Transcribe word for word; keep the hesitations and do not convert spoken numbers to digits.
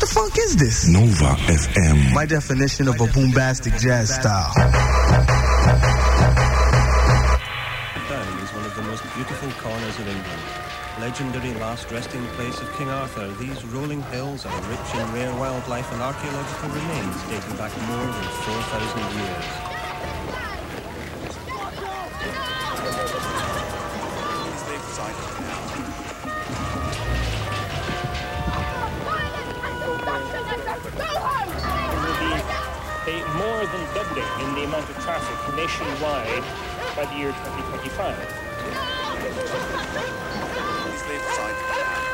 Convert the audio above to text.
the fuck is this? Nova F M. My definition of a boombastic jazz style. Down is one of the most beautiful corners of England. Legendary last resting place of King Arthur, these rolling hills are rich in rare wildlife and archaeological remains dating back more than four thousand years. More than doubling in the amount of traffic nationwide by the year twenty twenty-five.